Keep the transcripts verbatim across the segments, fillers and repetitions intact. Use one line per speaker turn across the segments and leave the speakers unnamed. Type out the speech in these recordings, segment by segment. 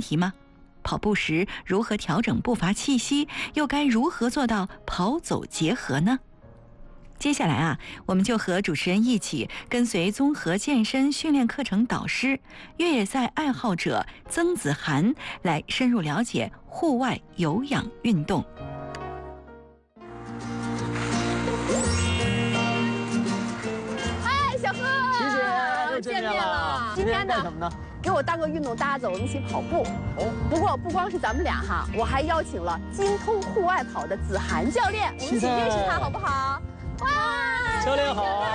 题吗？跑步时如何调整步伐气息，又该如何做到跑走结合呢？接下来啊，我们就和主持人一起跟随综合健身训练课程导师、越野赛爱好者曾子涵来深入了解户外有氧运动。
嗨，小贺，
琪姐又见面了。今天干什么呢？
给我当个运动搭子，我们一起跑步。哦，不过不光是咱们俩哈，我还邀请了精通户外跑的子涵教练，我们一起认识他好不好？哇，
教练好啊！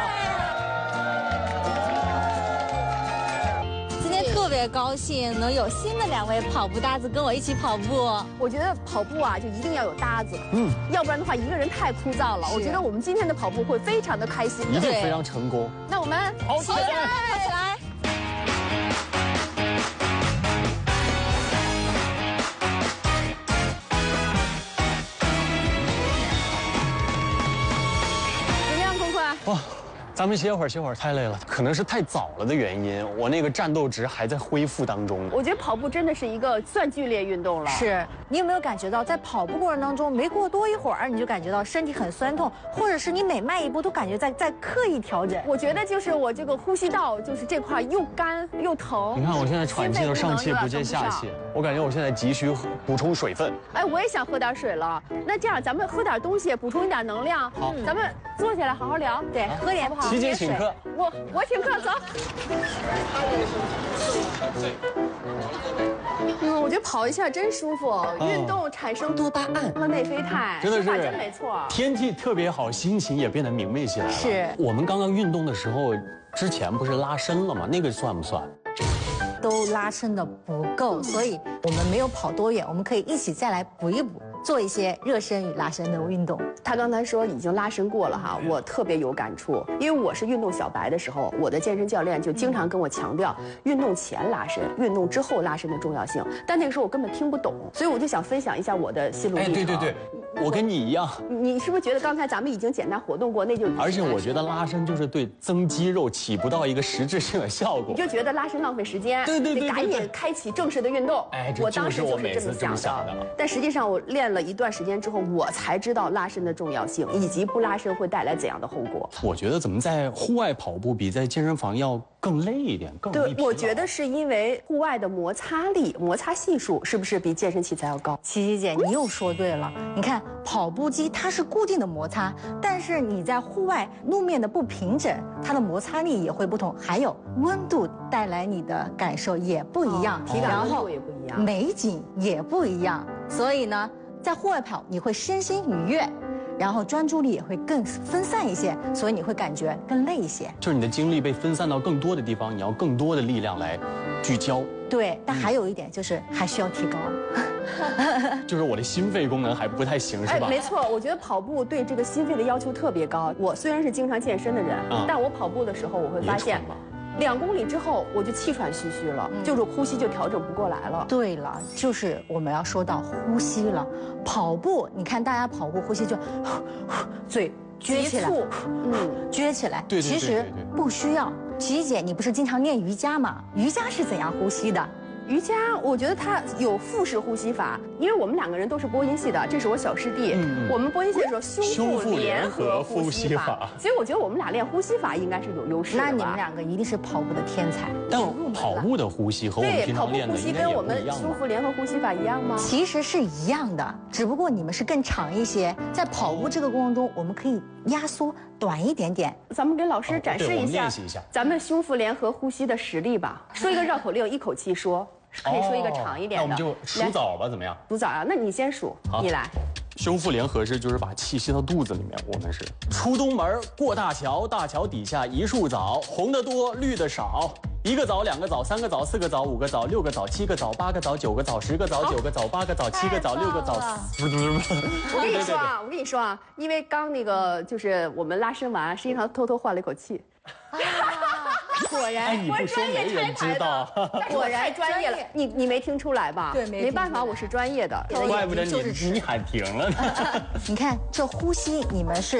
今天特别高兴能有新的两位跑步搭子跟我一起跑步。
我觉得跑步啊，就一定要有搭子，嗯，要不然的话一个人太枯燥了。我觉得我们今天的跑步会非常的开心，
一定非常成功。
那我们
跑起来，
跑起来！怎么样，坤坤？
哇！咱们歇会儿，歇会儿，太累了，可能是太早了的原因，我那个战斗值还在恢复当中。
我觉得跑步真的是一个算剧烈运动了。
是你有没有感觉到，在跑步过程当中，没过多一会儿，你就感觉到身体很酸痛，或者是你每迈一步都感觉在在刻意调整？
我觉得就是我这个呼吸道，就是这块又干又疼。
你看我现在喘气都上气不接下气，我感觉我现在急需补充水分。
哎，我也想喝点水了。那这样，咱们喝点东西，补充一点能量。
好，
咱们坐下来好好聊。
对，喝点好。
琪姐请客。
我我请客，走。嗯，我觉得跑一下真舒服，运动产生多巴胺和内啡肽，
真的是
真没错。
天气特别好，心情也变得明媚起来了。
是
我们刚刚运动的时候，之前不是拉伸了吗？那个算不算？
都拉伸的不够，所以我们没有跑多远，我们可以一起再来补一补，做一些热身与拉伸的运动。
他刚才说已经拉伸过了哈，我特别有感触，因为我是运动小白的时候，我的健身教练就经常跟我强调运动前拉伸、运动之后拉伸的重要性，但那个时候我根本听不懂，所以我就想分享一下我的心路历程。
哎，对对对，我跟你一样。
你是不是觉得刚才咱们已经简单活动过，那就
而且我觉得拉伸就是对增肌肉起不到一个实质性的效果，
你就觉得拉伸浪费时间，
对对对，
得赶紧开启正式的运动。
哎，
我当时就是这么想的。但实际上我练了一段时间之后，我才知道拉伸的重要性，以及不拉伸会带来怎样的后果。
我觉得怎么在户外跑步比在健身房要更累一点，更
对，我觉得是因为户外的摩擦力、摩擦系数是不是比健身器材要高？
琪琪姐，你又说对了。你看，跑步机它是固定的摩擦，但是你在户外路面的不平整，它的摩擦力也会不同，还有温度带来你的感受也不一样，
体感温度也不一样，
美景也不一样。所以呢，在户外跑你会身心愉悦。然后专注力也会更分散一些，所以你会感觉更累一些。
就是你的精力被分散到更多的地方，你要更多的力量来聚焦。
对，但还有一点就是还需要提高。
就是我的心肺功能还不太行，是吧？
哎，没错，我觉得跑步对这个心肺的要求特别高。我虽然是经常健身的人，嗯、但我跑步的时候，我会发现。两公里之后我就气喘吁吁了，嗯、就是呼吸就调整不过来了。
对了，就是我们要说到呼吸了。跑步，你看大家跑步呼吸就嘴撅起来，嗯，撅起来。
对对对对对，
其实不需要。琪姐，你不是经常练瑜伽吗？瑜伽是怎样呼吸的？
瑜伽，我觉得它有腹式呼吸法，因为我们两个人都是播音系的，这是我小师弟。嗯、我们播音系的时候，胸腹联合呼吸法，所以我觉得我们俩练呼吸法应该是有优势的。
那你们两个一定是跑步的天才。
但跑步的呼吸和我们平常练的应该也不一样吧？对，跑步呼吸跟我们
胸腹联合呼吸法一样吗？
其实是一样的，只不过你们是更长一些。在跑步这个过程中，我们可以压缩短一点点。
咱们给老师展示一下，
练习一下
咱们胸腹联合呼吸的实力吧。说一个绕口令，一口气说。可以说一个长一点的，
那我们就数枣吧，怎么样？
数枣啊，那你先数，你来。
胸腹联合是就是把气吸到肚子里面，我们是出东门过大桥，大桥底下一树枣，红的多，绿的少。一个枣，两个枣，三个枣，四个枣，五个枣，六个枣，七个枣，八个枣，九个枣，十个枣，九个枣，八个枣，七个枣，六个枣。不不不不，
我跟你说啊，我跟你说啊，因为刚那个就是我们拉伸完，实际上偷偷换了一口气。果然，
哎，你不说没人知道。
果然专业了，你你没听出来吧？
对，
没办法，我是专业的。
怪不得你你喊停了呢。
你看这呼吸，你们是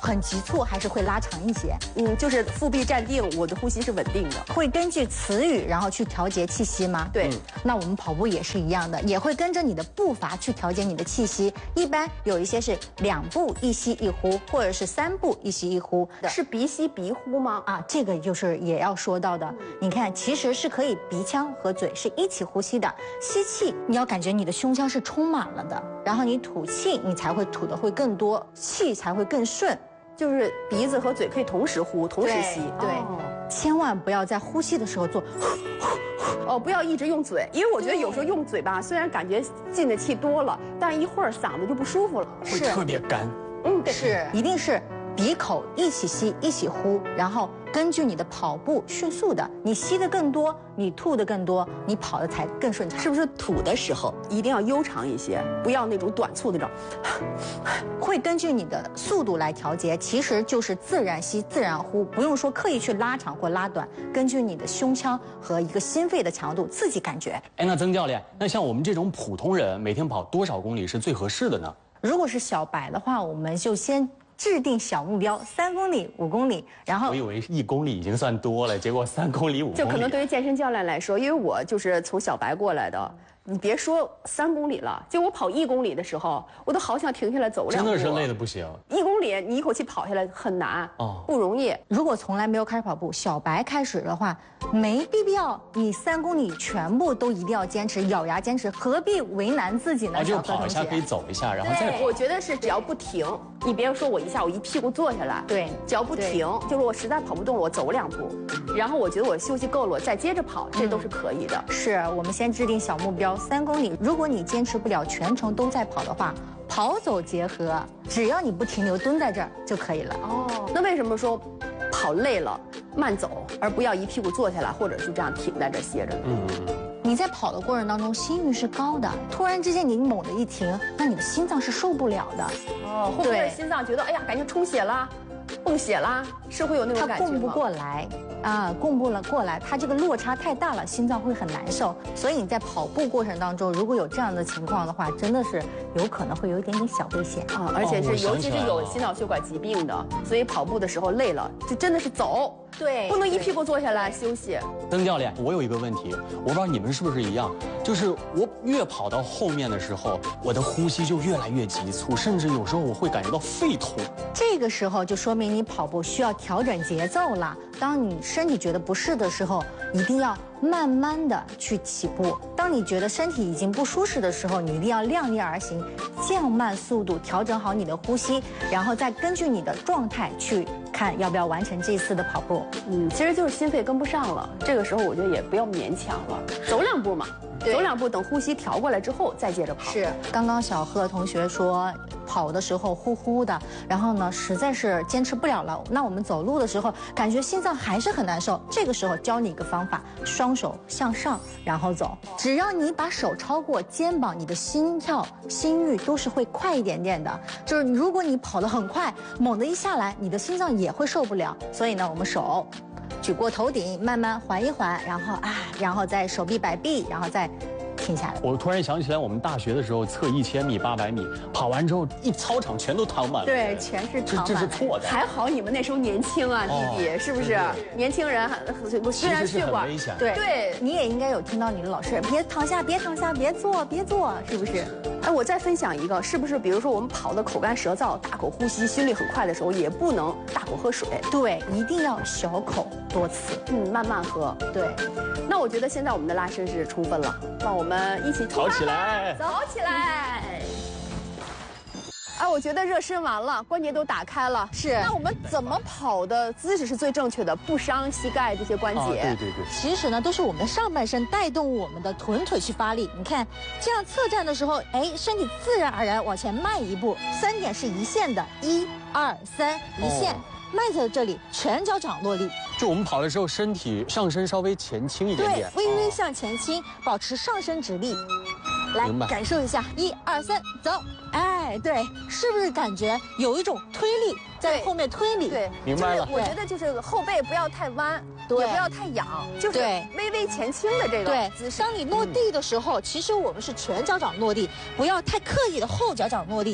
很急促，还是会拉长一些？
嗯，就是腹壁站定，我的呼吸是稳定的。
会根据词语然后去调节气息吗？
对，
嗯
那我们跑步也是一样的，也会跟着你的步伐去调节你的气息。一般有一些是两步一吸一呼，或者是三步一吸一呼的。
是鼻吸鼻呼吗？
啊，这个就是也要说到的。你看，其实是可以鼻腔和嘴是一起呼吸的。吸气，你要感觉你的胸腔是充满了的，然后你吐气，你才会吐的会更多，气才会更顺。
就是鼻子和嘴可以同时呼，同时吸。
对，
哦
千万不要在呼吸的时候做。
哦，不要一直用嘴，因为我觉得有时候用嘴巴，虽然感觉进的气多了，但一会儿嗓子就不舒服了。
会特别干。
嗯，对，
是，一定是鼻口一起吸，一起呼，然后根据你的跑步迅速的，你吸的更多，你吐的更多，你跑的才更顺畅。
是不是吐的时候一定要悠长一些，不要那种短促那种？
会根据你的速度来调节，其实就是自然吸自然呼，不用说刻意去拉长或拉短，根据你的胸腔和一个心肺的强度自己感觉。
哎，那曾教练，那像我们这种普通人，每天跑多少公里是最合适的呢？
如果是小白的话，我们就先制定小目标，三公里、五公里，然后
我以为一公里已经算多了，结果三公里、五公里，
就可能对于健身教练来说，因为我就是从小白过来的。你别说三公里了，就我跑一公里的时候，我都好想停下来走两步。
真的是累得不行。
一公里你一口气跑下来很难，哦，不容易。
如果从来没有开始跑步，小白开始的话，没必要你三公里全部都一定要坚持，咬牙坚持，何必为难自己呢？
啊，就跑一下可以走一下，然后再跑。
我觉得是只要不停，你别说我一下我一屁股坐下来，
对，
只要不停，就是我实在跑不动了，我走两步，然后我觉得我休息够了，我再接着跑，这都是可以的。
嗯、是我们先制定小目标，三公里。如果你坚持不了全程都在跑的话，跑走结合，只要你不停留，蹲在这儿就可以了。
哦，那为什么说跑累了慢走，而不要一屁股坐下来，或者是这样停在这歇着呢？
嗯，
你在跑的过程当中，心率是高的，突然之间你猛的一停，那你的心脏是受不了的。
哦，会不会心脏觉得哎呀，感觉充血啦？泵血啦，是会有那种感觉吗？
它供不过来啊，供不了过来，它这个落差太大了，心脏会很难受。所以你在跑步过程当中，如果有这样的情况的话，真的是有可能会有一点点小危险
啊，而且是尤其是有心脑血管疾病的，所以跑步的时候累了，就真的是走，
对，
不能一屁股坐下来休息。
曾教练，我有一个问题，我不知道你们是不是一样，就是我越跑到后面的时候，我的呼吸就越来越急促，甚至有时候我会感觉到肺痛。
这个时候就说明你跑步需要调整节奏了。当你身体觉得不适的时候，一定要慢慢的去起步。当你觉得身体已经不舒适的时候，你一定要量力而行，降慢速度，调整好你的呼吸，然后再根据你的状态去看要不要完成这次的跑步。
嗯，其实就是心肺跟不上了，这个时候我觉得也不要勉强了，走两步嘛。走两步，等呼吸调过来之后再接着跑。
是，刚刚小贺同学说跑的时候呼呼的，然后呢实在是坚持不了了，那我们走路的时候感觉心脏还是很难受，这个时候教你一个方法，双手向上然后走，只要你把手超过肩膀，你的心跳心率都是会快一点点的。就是如果你跑得很快，猛地一下来，你的心脏也会受不了。所以呢，我们手举过头顶，慢慢缓一缓，然后啊，然后再手臂摆臂，然后再停下来。
我突然想起来，我们大学的时候测一千米、八百米，跑完之后一操场全都躺满了。
对，全是躺满。
这这是错的。
还好你们那时候年轻啊，弟弟，哦、是不是？年轻人虽然血管
对
对，
你也应该有听到你的老师，别躺下，别躺下，别坐，别坐，是不是？
哎，我再分享一个，是不是？比如说我们跑的口干舌燥、大口呼吸、心率很快的时候，也不能大口喝水。
对，一定要小口多次，
嗯，慢慢喝。
对。
那我觉得现在我们的拉伸是充分了，让我们一起
跑起来，
走起来。哎，我觉得热身完了，关节都打开了。
是。
那我们怎么跑的姿势是最正确的，不伤膝盖这些关节？啊、
对对对。
其实呢，都是我们的上半身带动我们的臀腿去发力。你看，这样侧站的时候，哎，身体自然而然往前迈一步。三点是一线的，一、二、三，一线。哦，迈在这里，全脚掌落力。
就我们跑的时候，身体上身稍微前倾一点点，
对，微微向前倾，保持上身直立。来，感受一下，一二三，走。哎，对，是不是感觉有一种推力在后面推你？
对，
明白了。
我觉得就是后背不要太弯，也不要太仰，就是微微前倾的这个。
对，当你落地的时候，其实我们是全脚掌落地，不要太刻意的后脚掌落地。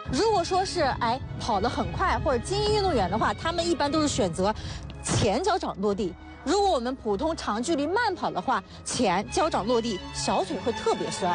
如果说是哎跑得很快或者精英运动员的话，他们一般都是选择前脚掌落地。如果我们普通长距离慢跑的话，前脚掌落地，小腿会特别酸。